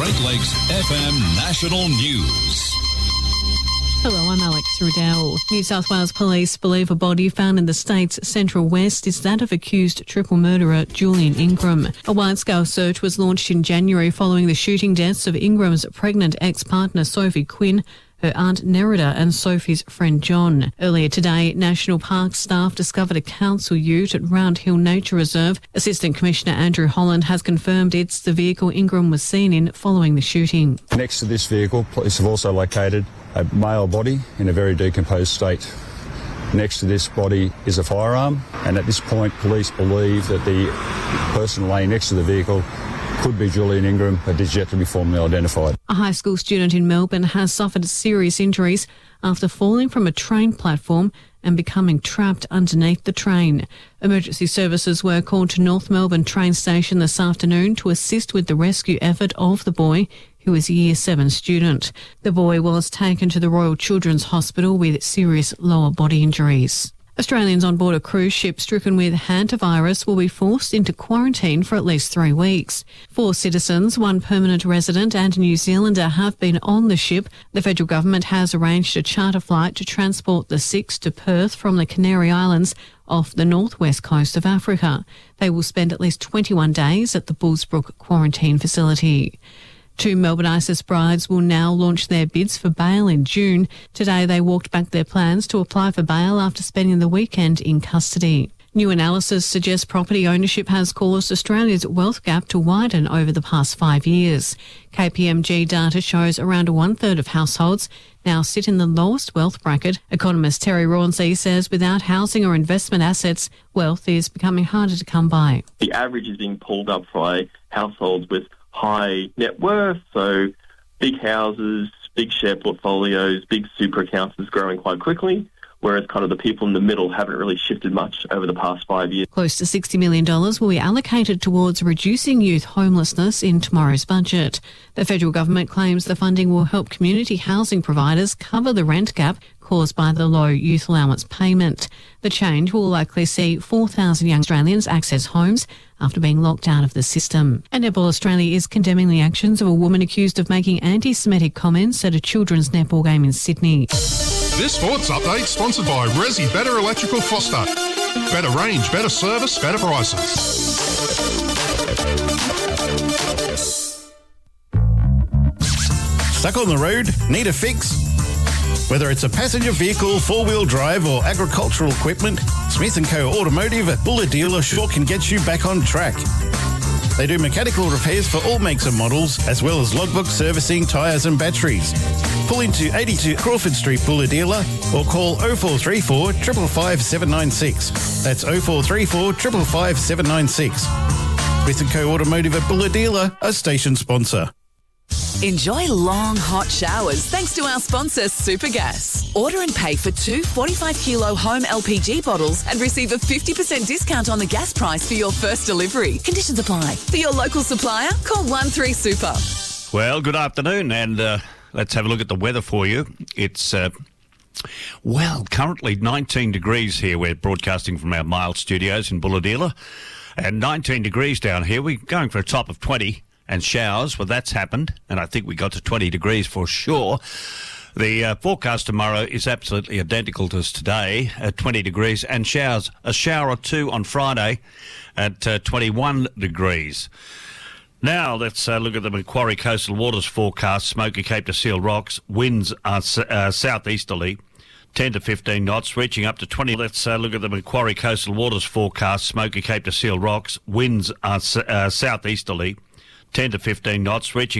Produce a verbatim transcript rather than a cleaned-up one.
Great Lakes F M National News. Hello, I'm Alex Riddell. New South Wales Police believe a body found in the state's central west is that of accused triple murderer Julian Ingram. A wide-scale search was launched in January following the shooting deaths of Ingram's pregnant ex-partner Sophie Quinn, her aunt Nerida and Sophie's friend John. Earlier today, National Parks staff discovered a council ute at Round Hill Nature Reserve. Assistant Commissioner Andrew Holland has confirmed it's the vehicle Ingram was seen in following the shooting. Next to this vehicle, police have also located a male body in a very decomposed state. Next to this body is a firearm, and at this point, police believe that the person laying next to the vehicle could be Julian Ingram, but is yet to be formally identified. A high school student in Melbourne has suffered serious injuries after falling from a train platform and becoming trapped underneath the train. Emergency services were called to North Melbourne train station this afternoon to assist with the rescue effort of the boy, who is a Year seven student. The boy was taken to the Royal Children's Hospital with serious lower body injuries. Australians on board a cruise ship stricken with hantavirus will be forced into quarantine for at least three weeks. Four citizens, one permanent resident and a New Zealander have been on the ship. The federal government has arranged a charter flight to transport the six to Perth from the Canary Islands off the northwest coast of Africa. They will spend at least twenty-one days at the Bullsbrook quarantine facility. Two Melbourne ISIS brides will now launch their bids for bail in June. Today they walked back their plans to apply for bail after spending the weekend in custody. New analysis suggests property ownership has caused Australia's wealth gap to widen over the past five years. K P M G data shows around one-third of households now sit in the lowest wealth bracket. Economist Terry Rauncey says without housing or investment assets, wealth is becoming harder to come by. The average is being pulled up by households with high net worth, so big houses, big share portfolios, big super accounts is growing quite quickly, whereas kind of the people in the middle haven't really shifted much over the past five years. Close to sixty million dollars will be allocated towards reducing youth homelessness in tomorrow's budget. The federal government claims the funding will help community housing providers cover the rent gap caused by the low youth allowance payment. The change will likely see four thousand young Australians access homes after being locked out of the system. And Netball Australia is condemning the actions of a woman accused of making anti-Semitic comments at a children's netball game in Sydney. This sports update sponsored by Resi Better Electrical Foster. Better range, better service, better prices. Stuck on the road? Need a fix? Whether it's a passenger vehicle, four-wheel drive or agricultural equipment, Smith and Co Automotive at Bulahdelah sure can get you back on track. They do mechanical repairs for all makes and models, as well as logbook servicing, tyres and batteries. Pull into eighty-two Crawford Street, Bulahdelah, or call oh four three four, five five five, seven nine six. That's oh four three four, five five five, seven nine six. Smith and Co Automotive at Bulahdelah, a station sponsor. Enjoy long, hot showers thanks to our sponsor, Supergas. Order and pay for two forty-five kilo home L P G bottles and receive a fifty percent discount on the gas price for your first delivery. Conditions apply. For your local supplier, call one three super. Well, good afternoon, and uh, let's have a look at the weather for you. It's, uh, well, currently nineteen degrees here. We're broadcasting from our mild studios in Bulahdelah, and nineteen degrees down here. We're going for a top of twenty. And showers, well, that's happened, and I think we got to twenty degrees for sure. The uh, forecast tomorrow is absolutely identical to today at twenty degrees, and showers, a shower or two on Friday at uh, twenty-one degrees. Now, let's uh, look at the Macquarie Coastal Waters forecast. Smoky Cape to Seal Rocks, winds are uh, southeasterly, ten to fifteen knots, reaching up to twenty. Let's uh, look at the Macquarie Coastal Waters forecast. Smoky Cape to Seal Rocks, winds are uh, southeasterly, ten to fifteen knots, reaching